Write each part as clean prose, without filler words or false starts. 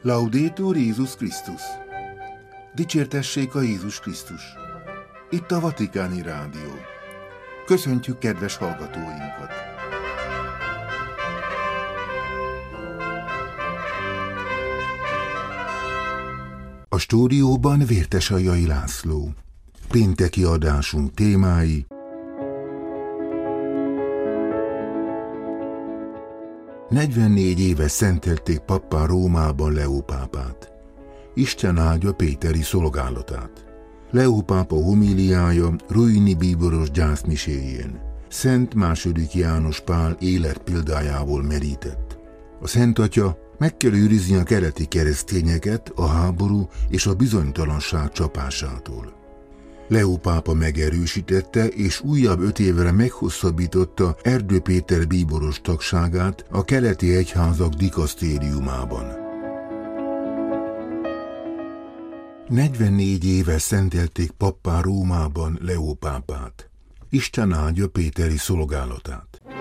Laudetur Jézus Krisztus! Dicsértessék a Jézus Krisztus! Itt a Vatikáni Rádió. Köszöntjük kedves hallgatóinkat! A stúdióban Vértesajai László. Pénteki adásunk témái: ...44 éve szentelték pappá Rómában Leó pápát. Isten áldja Péteri szolgálatát. Leó pápa homíliája Ruini bíboros gyászmiséjén. Szent II. János Pál életpéldájából merített. A Szent Atya meg kell őrizni a keleti keresztényeket a háború és a bizonytalanság csapásától. Leó pápa megerősítette és újabb 5 évre meghosszabbította Erdő Péter bíboros tagságát a keleti egyházak dikasztériumában. 44 éve szentelték pappá Rómában Leó pápát. Isten áldja Péteri szolgálatát.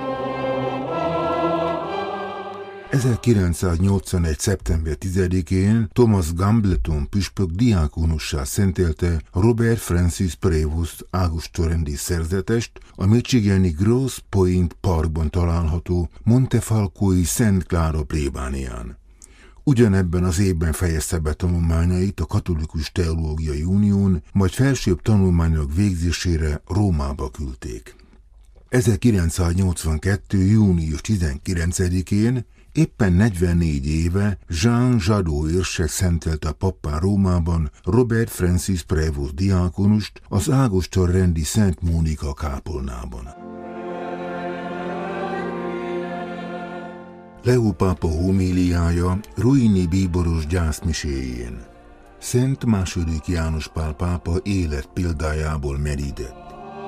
1981. szeptember 10-én Thomas Gambleton püspök diákonussá szentelte Robert Francis Prevost ágostorrendi szerzetest a michigani Grosse Pointe Parkban található Montefalcói Szent Klára plébánián. Ugyanebben az évben fejezte be tanulmányait a Katolikus Teológiai Unión, majd felsőbb tanulmányok végzésére Rómába küldték. 1982. június 19-én éppen 44 éve Jean Jadot érsek szentelte pappá Rómában Robert Francis Prevost diákonust az ágostorrendi Szent Mónika kápolnában. Leó pápa homíliája Ruini bíboros gyászmiséjén. Szent II. János Pál pápa életpéldájából merített.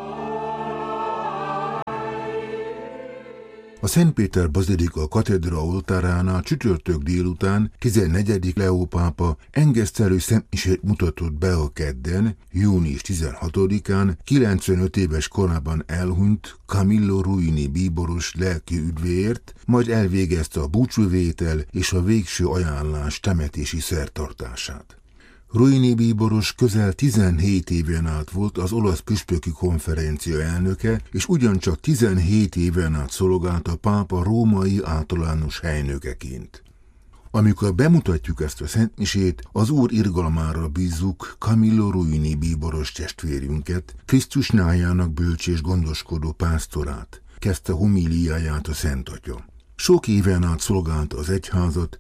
A Szent Péter bazilika katedra oltáránál csütörtök délután 14. Leó pápa engesztelő szentmisét mutatott be a kedden, június 16-án 95 éves korában elhunyt Camillo Ruini bíboros lelki üdvéért, majd elvégezte a búcsúvétel és a végső ajánlás temetési szertartását. Ruini bíboros közel 17 éven át volt az olasz püspöki konferencia elnöke, és ugyancsak 17 éven át szolgált a pápa római általános helynökeként. Amikor bemutatjuk ezt a szentmisét, az Úr irgalmára bízzuk Camillo Ruini bíboros testvérünket, Krisztus nyájának bölcs és gondoskodó pásztorát, kezdte homíliáját a Szent Atya. Sok éven át szolgálta az egyházat,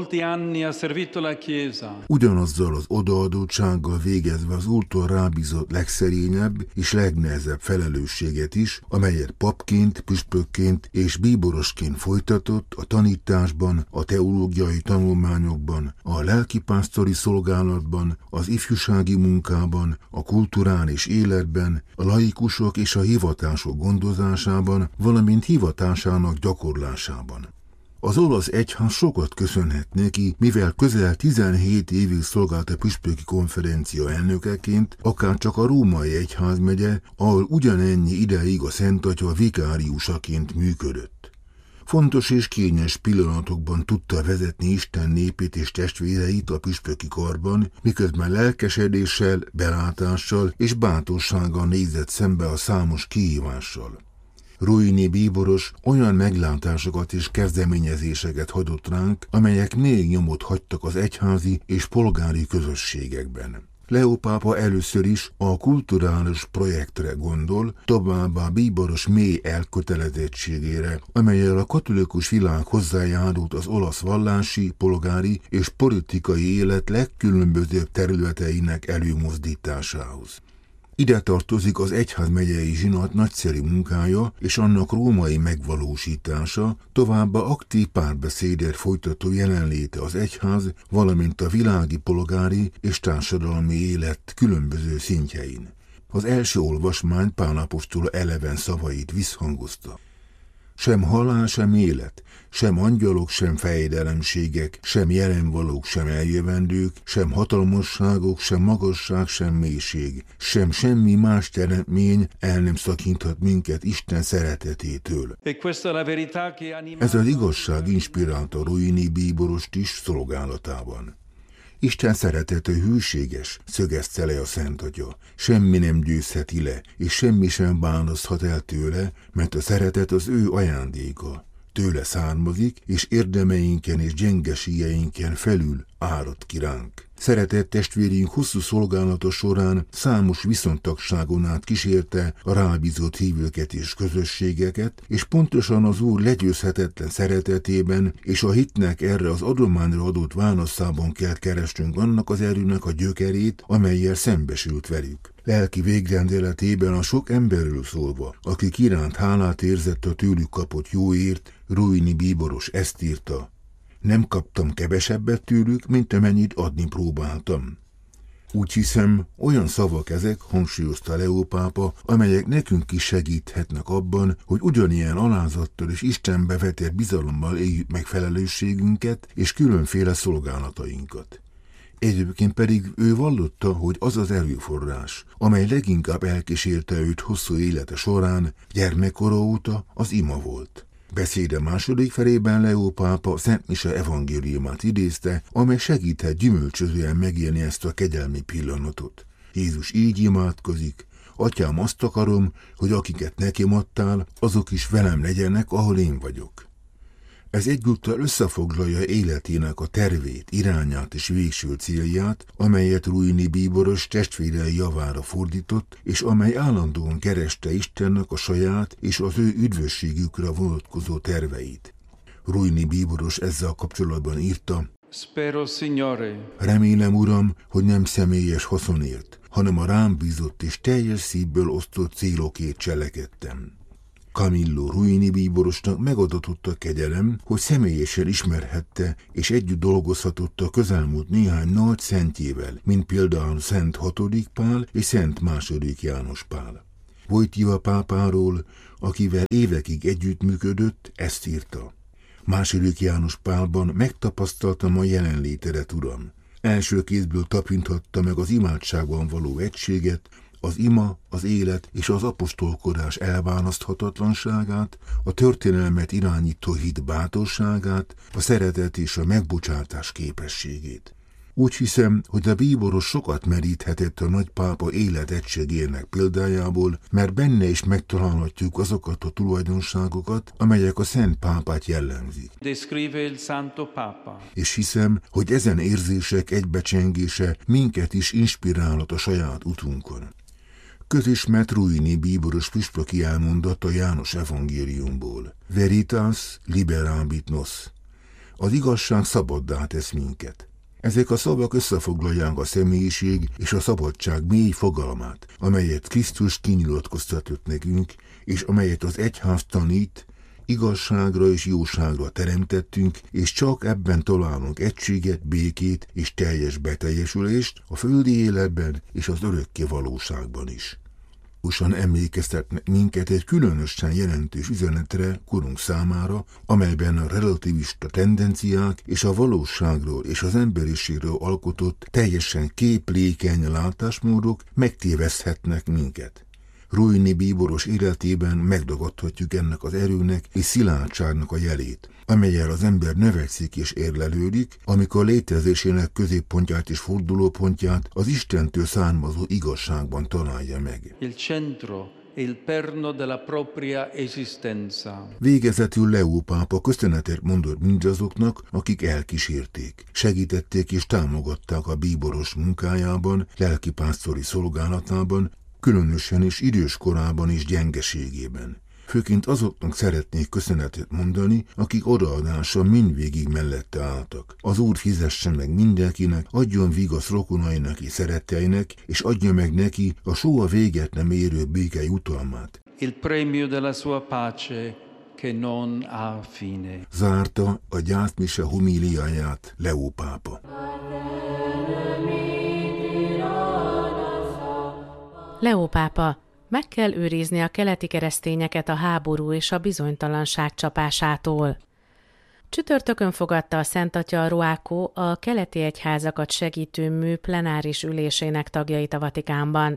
ugyanazzal az odaadottsággal végezve az Úrtól rábízott legszerényebb és legnehezebb felelősséget is, amelyet papként, püspökként és bíborosként folytatott a tanításban, a teológiai tanulmányokban, a lelkipásztori szolgálatban, az ifjúsági munkában, a kulturális életben, a laikusok és a hivatások gondozásában, valamint hivatásának gyakorlásában. Az olasz egyház sokat köszönhet neki, mivel közel 17 évig szolgált a püspöki konferencia elnökeként, akárcsak a római egyházmegye, ahol ugyanennyi ideig a Szent Atya vikáriusaként működött. Fontos és kényes pillanatokban tudta vezetni Isten népét és testvéreit a püspöki karban, miközben lelkesedéssel, belátással és bátorsággal nézett szembe a számos kihívással. Ruini bíboros olyan meglátásokat és kezdeményezéseket hagyott ránk, amelyek még nyomot hagytak az egyházi és polgári közösségekben. Leó pápa először is a kulturális projektre gondol, továbbá bíboros mély elkötelezettségére, amellyel a katolikus világ hozzájárult az olasz vallási, polgári és politikai élet legkülönbözőbb területeinek előmozdításához. Ide tartozik az egyházmegyei zsinat nagyszerű munkája és annak római megvalósítása, továbbá aktív párbeszédet folytató jelenléte az egyház, valamint a világi polgári és társadalmi élet különböző szintjein. Az első olvasmány Pál apostol eleven szavait visszhangozta. Sem halál, sem élet, sem angyalok, sem fejedelemségek, sem jelenvalók, sem eljövendők, sem hatalmasságok, sem magasság, sem mélység, sem semmi más teremtmény el nem szakíthat minket Isten szeretetétől. Ez az igazság inspirálta Ruini bíborost is szolgálatában. Isten szeretete hűséges, szögezte le a Szent Atya. Semmi nem győzheti le, és semmi sem választhat el tőle, mert a szeretet az ő ajándéka. Tőle származik, és érdemeinken és gyengeségeinken felül árad ki ránk. Szeretett testvérünk hosszú szolgálata során számos viszontagságon át kísérte a rábízott hívőket és közösségeket, és pontosan az Úr legyőzhetetlen szeretetében és a hitnek erre az adományra adott válaszában kell keresnünk annak az erőnek a gyökerét, amellyel szembesült velük. Lelki végrendeletében a sok emberről szólva, akik iránt hálát érzett a tőlük kapott jóért, Ruini bíboros ezt írta: nem kaptam kevesebbet tőlük, mint amennyit adni próbáltam. Úgy hiszem, olyan szavak ezek, hangsúlyozta Leó pápa, amelyek nekünk is segíthetnek abban, hogy ugyanilyen alázattal és Istenbe vetett bizalommal éljük meg felelősségünket és különféle szolgálatainkat. Egyébként pedig ő vallotta, hogy az az erőforrás, amely leginkább elkísérte őt hosszú élete során, gyermekkora óta az ima volt. Beszéde második felében Leó pápa Szent Mise evangéliumát idézte, amely segíthet gyümölcsözően megélni ezt a kegyelmi pillanatot. Jézus így imádkozik: Atyám, azt akarom, hogy akiket nekem adtál, azok is velem legyenek, ahol én vagyok. Ez egyúttal összefoglalja életének a tervét, irányát és végső célját, amelyet Ruini bíboros testvérei javára fordított, és amely állandóan kereste Istennek a saját és az ő üdvösségükre vonatkozó terveit. Ruini bíboros ezzel kapcsolatban írta: Spero, Signore. Remélem, Uram, hogy nem személyes haszonért, hanem a rám bízott és teljes szívből osztott célokért cselekedtem. Camillo Ruini bíborosnak megadatott a kegyelem, hogy személyesen ismerhette és együtt dolgozhatott a közelmúlt néhány nagy szentjével, mint például Szent 6. Pál és Szent 2. János Pál. Wojtyła pápáról, akivel évekig együttműködött, ezt írta: 2. János Pálban megtapasztaltam a jelenlétedet, Uram. Első kézből tapinthatta meg az imádságban való egységet, az ima, az élet és az apostolkodás elválaszthatatlanságát, a történelmet irányító hit bátorságát, a szeretet és a megbocsátás képességét. Úgy hiszem, hogy a bíboros sokat meríthetett a nagypápa életegységének példájából, mert benne is megtalálhatjuk azokat a tulajdonságokat, amelyek a Szent Pápát jellemzik. És hiszem, hogy ezen érzések egybecsengése minket is inspirálhat a saját utunkon. Közismert Ruini bíboros püspöki elmondata János evangéliumból: Veritas liberabit nos. Az igazság szabaddá tesz minket. Ezek a szavak összefoglalják a személyiség és a szabadság mély fogalmát, amelyet Krisztus kinyilatkoztatott nekünk, és amelyet az egyház tanít, igazságra és jóságra teremtettünk, és csak ebben találunk egységet, békét és teljes beteljesülést a földi életben és az örökké valóságban is. Osan emlékeztetnek minket egy különösen jelentős üzenetre korunk számára, amelyben a relativista tendenciák és a valóságról és az emberiségről alkotott teljesen képlékeny látásmódok megtéveszthetnek minket. Ruini bíboros életében megragadhatjuk ennek az erőnek és szilárdságnak a jelét, amellyel az ember növekszik és érlelődik, amikor létezésének középpontját és fordulópontját az Istentől származó igazságban találja meg. Il perno della propria esistenza. Végezetül Leó pápa köszönetet mondott mindazoknak, akik elkísérték, segítették és támogatták a bíboros munkájában, lelkipásztori szolgálatában, különösen és idős korában és gyengeségében. Főként azoknak szeretnék köszönetet mondani, akik odaadása mindvégig mellette álltak. Az Úr fizessen meg mindenkinek, adjon vigasz rokonainak és szeretteinek, és adja meg neki a soha véget nem érő béke jutalmát. Il premio della sua pace che non ha fine. Zárta a gyászmise homíliáját Leó pápa. Leó pápa Meg kell őrizni a keleti keresztényeket a háború és a bizonytalanság csapásától. Csütörtökön fogadta a Szent Atya Ruákó a keleti egyházakat segítő mű plenáris ülésének tagjait a Vatikánban.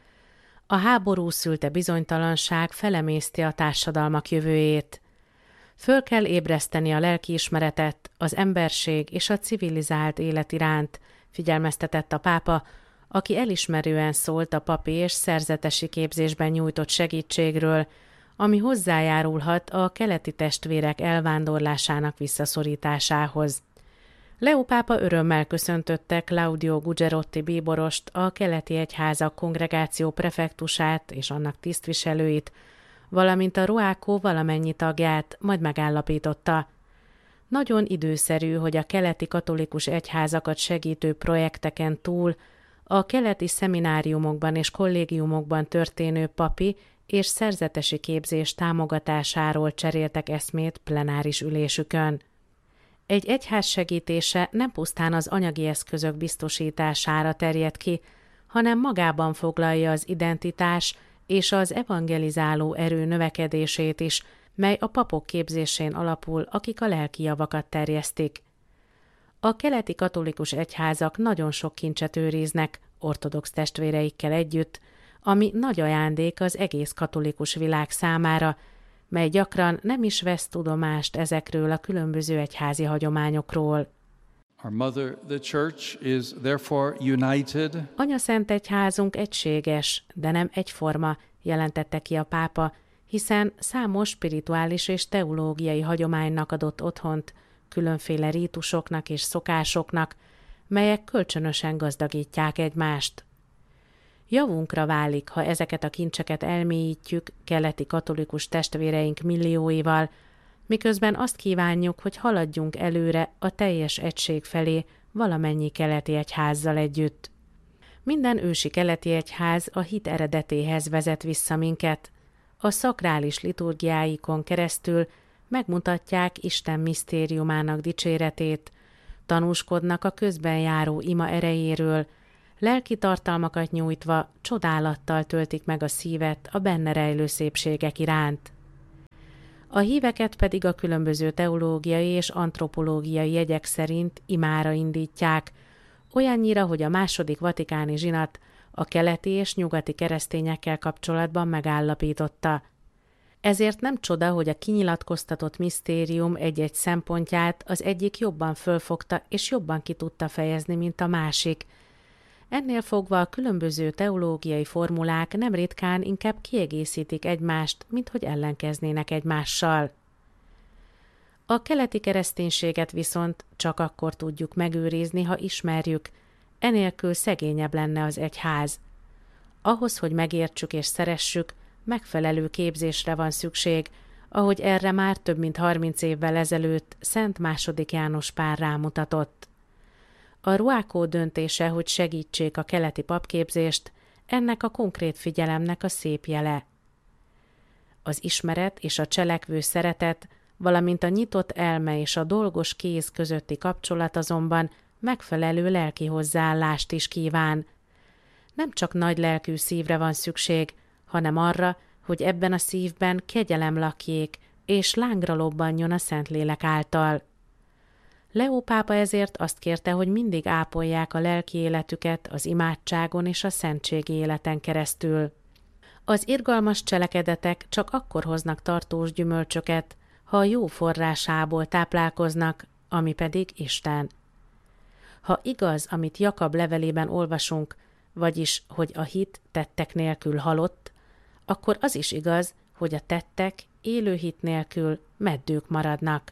A háború szülte bizonytalanság felemészti a társadalmak jövőjét. Föl kell ébreszteni a lelkiismeretet, az emberség és a civilizált élet iránt, figyelmeztetett a pápa, aki elismerően szólt a papi és szerzetesi képzésben nyújtott segítségről, ami hozzájárulhat a keleti testvérek elvándorlásának visszaszorításához. Leó pápa örömmel köszöntötte Claudio Gugerotti bíborost, a keleti egyházak kongregáció prefektusát és annak tisztviselőit, valamint a Ruákó valamennyi tagját, majd megállapította. Nagyon időszerű, hogy a keleti katolikus egyházakat segítő projekteken túl a keleti szemináriumokban és kollégiumokban történő papi és szerzetesi képzés támogatásáról cseréltek eszmét plenáris ülésükön. Egy egyház segítése nem pusztán az anyagi eszközök biztosítására terjed ki, hanem magában foglalja az identitás és az evangelizáló erő növekedését is, mely a papok képzésén alapul, akik a lelki javakat terjesztik. A keleti katolikus egyházak nagyon sok kincset őriznek, ortodox testvéreikkel együtt, ami nagy ajándék az egész katolikus világ számára, mely gyakran nem is vesz tudomást ezekről a különböző egyházi hagyományokról. Our Mother, the Church, is therefore united. Anyaszent egyházunk egységes, de nem egyforma, jelentette ki a pápa, hiszen számos spirituális és teológiai hagyománynak adott otthont, különféle rítusoknak és szokásoknak, melyek kölcsönösen gazdagítják egymást. Javunkra válik, ha ezeket a kincseket elmélyítjük keleti katolikus testvéreink millióival, miközben azt kívánjuk, hogy haladjunk előre a teljes egység felé valamennyi keleti egyházzal együtt. Minden ősi keleti egyház a hit eredetéhez vezet vissza minket. A szakrális liturgiáikon keresztül megmutatják Isten misztériumának dicséretét, tanúskodnak a közben járó ima erejéről, lelki tartalmakat nyújtva csodálattal töltik meg a szívet a benne rejlő szépségek iránt. A híveket pedig a különböző teológiai és antropológiai jegyek szerint imára indítják, olyannyira, hogy a második vatikáni zsinat a keleti és nyugati keresztényekkel kapcsolatban megállapította. Ezért nem csoda, hogy a kinyilatkoztatott misztérium egy-egy szempontját az egyik jobban fölfogta és jobban ki tudta fejezni, mint a másik. Ennél fogva a különböző teológiai formulák nem ritkán inkább kiegészítik egymást, mint hogy ellenkeznének egymással. A keleti kereszténységet viszont csak akkor tudjuk megőrizni, ha ismerjük, enélkül szegényebb lenne az egyház. Ahhoz, hogy megértsük és szeressük, megfelelő képzésre van szükség, ahogy erre már több mint 30 évvel ezelőtt Szent II. János Pál rámutatott. A Ruákó döntése, hogy segítsék a keleti papképzést, ennek a konkrét figyelemnek a szép jele. Az ismeret és a cselekvő szeretet, valamint a nyitott elme és a dolgos kéz közötti kapcsolat azonban megfelelő lelki hozzáállást is kíván. Nem csak nagy lelkű szívre van szükség, hanem arra, hogy ebben a szívben kegyelem lakjék, és lángra lobbanjon a Szentlélek által. Leó pápa ezért azt kérte, hogy mindig ápolják a lelki életüket az imádságon és a szentségi életen keresztül. Az irgalmas cselekedetek csak akkor hoznak tartós gyümölcsöket, ha a jó forrásából táplálkoznak, ami pedig Isten. Ha igaz, amit Jakab levelében olvasunk, vagyis, hogy a hit tettek nélkül halott, akkor az is igaz, hogy a tettek élő hit nélkül meddők maradnak.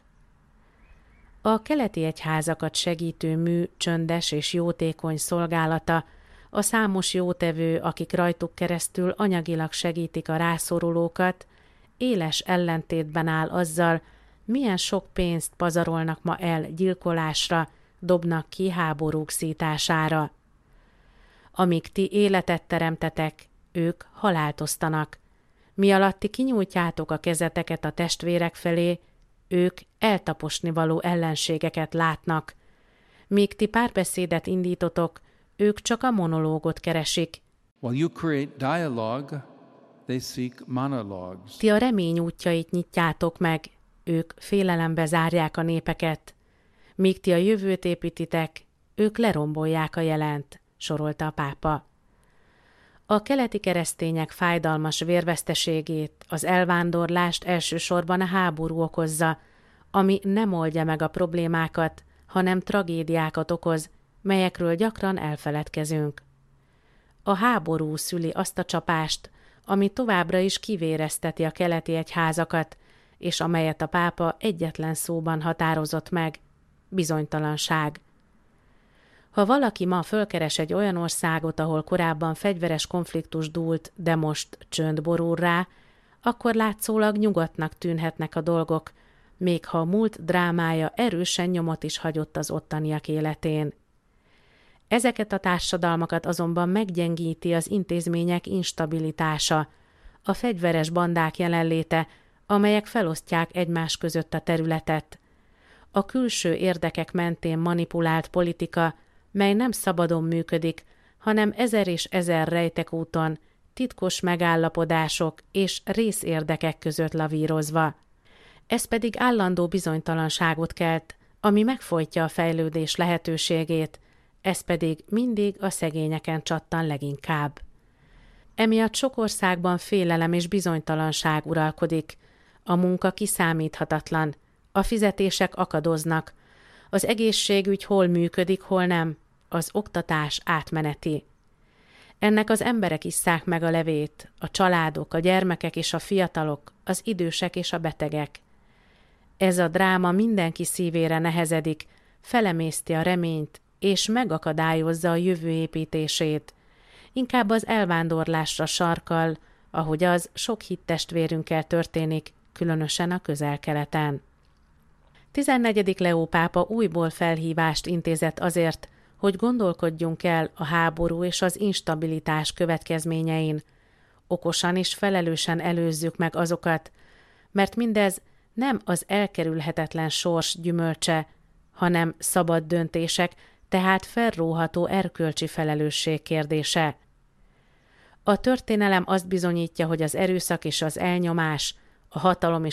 A keleti egyházakat segítő mű csöndes és jótékony szolgálata, a számos jótevő, akik rajtuk keresztül anyagilag segítik a rászorulókat, éles ellentétben áll azzal, milyen sok pénzt pazarolnak ma el gyilkolásra, dobnak ki háborúk szítására. Amíg ti életet teremtetek, ők halált osztanak. Mi alatt ti kinyújtjátok a kezeteket a testvérek felé, ők eltaposnivaló ellenségeket látnak. Míg ti párbeszédet indítotok, ők csak a monológot keresik. While you create dialogue, They seek monologues. Ti a remény útjait nyitjátok meg, ők félelembe zárják a népeket. Míg ti a jövőt építitek, ők lerombolják a jelent, sorolta a pápa. A keleti keresztények fájdalmas vérveszteségét, az elvándorlást elsősorban a háború okozza, ami nem oldja meg a problémákat, hanem tragédiákat okoz, melyekről gyakran elfeledkezünk. A háború szüli azt a csapást, ami továbbra is kivérezteti a keleti egyházakat, és amelyet a pápa egyetlen szóban határozott meg: bizonytalanság. Ha valaki ma fölkeres egy olyan országot, ahol korábban fegyveres konfliktus dúlt, de most csönd borul rá, akkor látszólag nyugodtnak tűnhetnek a dolgok, még ha a múlt drámája erősen nyomot is hagyott az ottaniak életén. Ezeket a társadalmakat azonban meggyengíti az intézmények instabilitása, a fegyveres bandák jelenléte, amelyek felosztják egymás között a területet. A külső érdekek mentén manipulált politika, mely nem szabadon működik, hanem ezer és ezer rejtekúton, titkos megállapodások és részérdekek között lavírozva. Ez pedig állandó bizonytalanságot kelt, ami megfojtja a fejlődés lehetőségét, ez pedig mindig a szegényeken csattan leginkább. Emiatt sok országban félelem és bizonytalanság uralkodik, a munka kiszámíthatatlan, a fizetések akadoznak, az egészségügy hol működik, hol nem, az oktatás átmeneti. Ennek az emberek isszák meg a levét, a családok, a gyermekek és a fiatalok, az idősek és a betegek. Ez a dráma mindenki szívére nehezedik, felemészti a reményt, és megakadályozza a jövő építését. Inkább az elvándorlásra sarkal, ahogy az sok hittestvérünkkel történik, különösen a Közel-Keleten. 14. Leó pápa újból felhívást intézett azért, hogy gondolkodjunk el a háború és az instabilitás következményein. Okosan és felelősen előzzük meg azokat, mert mindez nem az elkerülhetetlen sors gyümölcse, hanem szabad döntések, tehát felróható erkölcsi felelősség kérdése. A történelem azt bizonyítja, hogy az erőszak és az elnyomás, a hatalom és